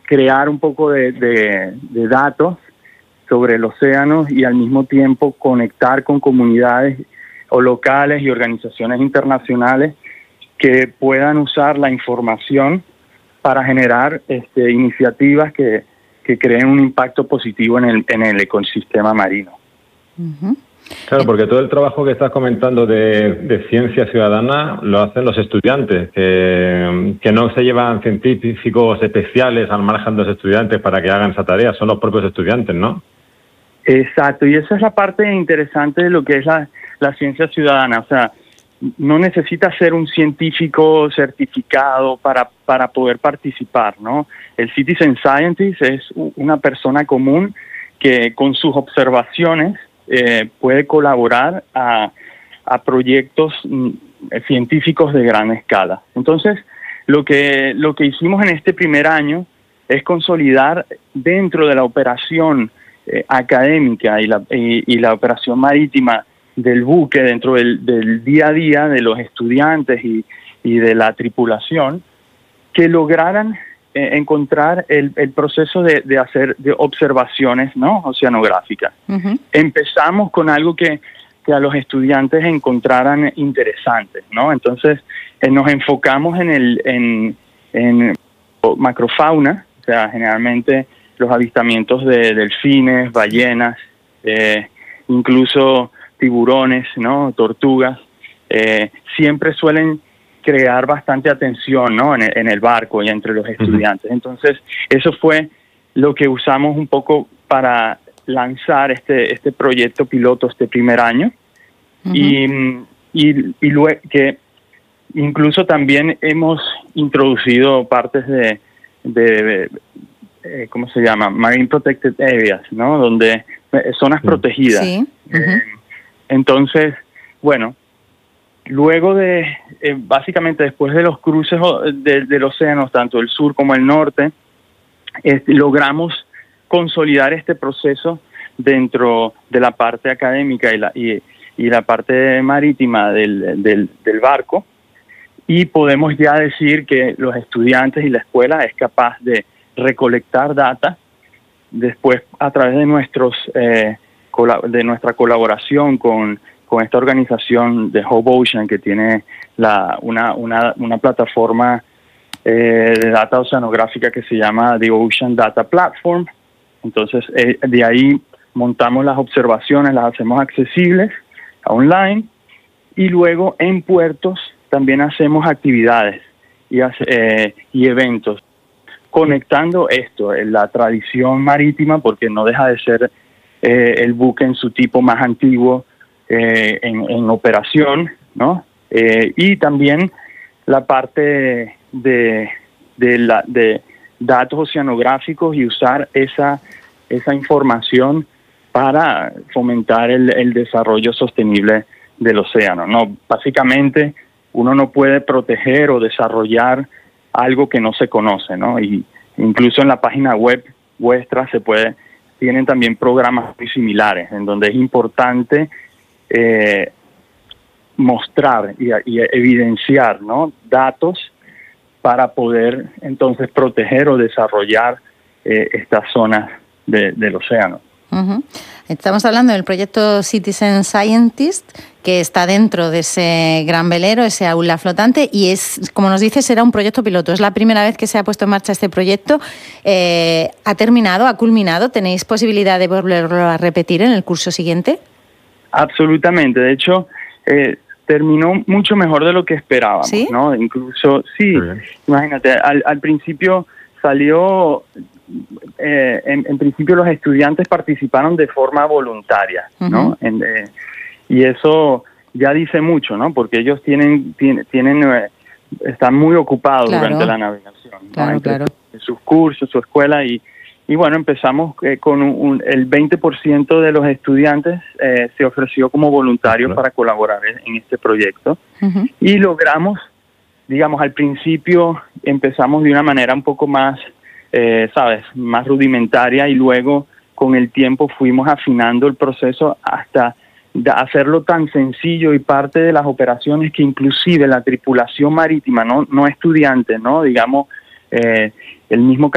crear un poco de datos sobre el océano y al mismo tiempo conectar con comunidades o locales y organizaciones internacionales que puedan usar la información para generar iniciativas que creen un impacto positivo en el ecosistema marino. Uh-huh. Claro, porque todo el trabajo que estás comentando de ciencia ciudadana lo hacen los estudiantes, que no se llevan científicos especiales al margen de los estudiantes para que hagan esa tarea, son los propios estudiantes, ¿no? Exacto, y esa es la parte interesante de lo que es la ciencia ciudadana. O sea, no necesita ser un científico certificado para poder participar, ¿no? El Citizen Scientist es una persona común que con sus observaciones puede colaborar a proyectos científicos de gran escala. Entonces, lo que hicimos en este primer año es consolidar dentro de la operación académica y la operación marítima del buque, dentro del día a día de los estudiantes y de la tripulación, que lograran encontrar el proceso de hacer de observaciones, ¿no?, oceanográficas. Uh-huh. Empezamos con algo que a los estudiantes encontraran interesantes, ¿no? Entonces nos enfocamos en macrofauna, o sea, generalmente los avistamientos de delfines, ballenas, incluso tiburones, ¿no?, tortugas, siempre suelen crear bastante atención, ¿no?, en el barco y entre los estudiantes. Entonces, eso fue lo que usamos un poco para lanzar este proyecto piloto este primer año. Uh-huh. Y luego que incluso también hemos introducido partes de ¿cómo se llama? Marine Protected Areas, ¿no?, donde zonas protegidas. Sí. Uh-huh. Entonces, bueno, luego básicamente después de los cruces del océano, tanto el sur como el norte, logramos consolidar este proceso dentro de la parte académica y la parte marítima del barco, y podemos ya decir que los estudiantes y la escuela es capaz de recolectar data después a través de de nuestra colaboración con esta organización de Hope Ocean, que tiene una plataforma de data oceanográfica que se llama The Ocean Data Platform. Entonces, de ahí montamos las observaciones, las hacemos accesibles online, y luego en puertos también hacemos actividades y eventos, conectando esto, la tradición marítima, porque no deja de ser el buque en su tipo más antiguo en operación, ¿no? Y también la parte de datos oceanográficos y usar esa información para fomentar el desarrollo sostenible del océano, ¿no? Básicamente, uno no puede proteger o desarrollar algo que no se conoce, ¿no? Y incluso en la página web vuestra tienen también programas muy similares, en donde es importante mostrar y evidenciar, ¿no?, datos para poder entonces proteger o desarrollar estas zonas del océano. Uh-huh. Estamos hablando del proyecto Citizen Scientist, que está dentro de ese gran velero, ese aula flotante, y como nos dice, será un proyecto piloto. Es la primera vez que se ha puesto en marcha este proyecto. ¿Ha terminado, ha culminado? ¿Tenéis posibilidad de volverlo a repetir en el curso siguiente? Absolutamente. De hecho, terminó mucho mejor de lo que esperábamos, ¿sí? ¿No? Incluso, sí, imagínate, al principio salió... en principio los estudiantes participaron de forma voluntaria, ¿no? Uh-huh. Y eso ya dice mucho, ¿no? Porque ellos están muy ocupados, claro, durante la navegación, ¿no? Claro, entre claro. sus cursos, su escuela, y bueno, empezamos con el 20% de los estudiantes se ofreció como voluntarios, claro, para colaborar en este proyecto. Uh-huh. Y logramos, digamos, al principio empezamos de una manera un poco más más rudimentaria, y luego con el tiempo fuimos afinando el proceso hasta hacerlo tan sencillo y parte de las operaciones que inclusive la tripulación marítima, no estudiantes, ¿no? Digamos, el mismo